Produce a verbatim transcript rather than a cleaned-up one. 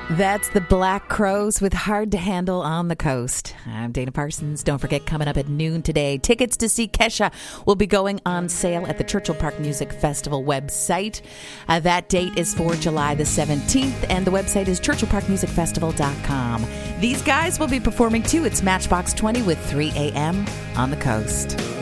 That's the Black Crows with Hard to Handle on the Coast. I'm Dana Parsons. Don't forget, coming up at noon today, tickets to see Kesha will be going on sale at the Churchill Park Music Festival website. Uh, that date is for July the seventeenth, and the website is churchill park music festival dot com. These guys will be performing too. It's Matchbox twenty with three a.m. on the Coast.